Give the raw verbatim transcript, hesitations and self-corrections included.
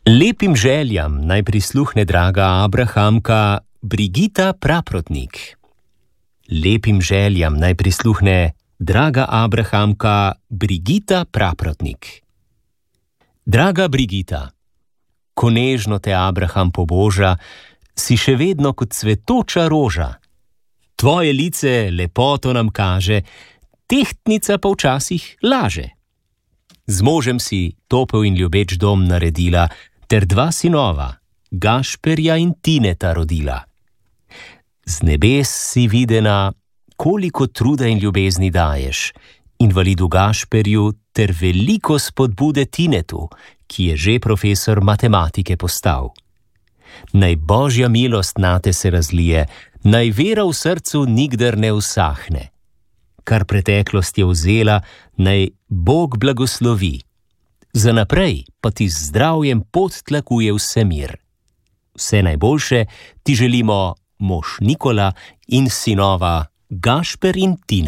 Lepim željam naj prisluhne draga Abrahamka Brigita Praprotnik. Lepim željam naj prisluhne draga Abrahamka Brigita Praprotnik. Draga Brigita, ko nežno te Abraham poboža, si še vedno kot cvetoča roža. Tvoje lice lepoto nam kaže, tehtnica pa včasih laže. Z možem si topel in ljubeč dom naredila, ter dva sinova, Gašperja in Tineta rodila. Z nebes si videna, koliko truda in ljubezni daješ, invalidu Gašperju ter veliko spodbude Tinetu, ki je že profesor matematike postal. Naj Božja milost nate se razlije, naj vera v srcu nikdar ne usahne. Kar preteklost je vzela, naj Bog blagoslovi. Za naprej pa ti z zdravjem pot tlakuje vse mir. Vse najboljše ti želimo mož Nikola in sinova Gašper in Tine.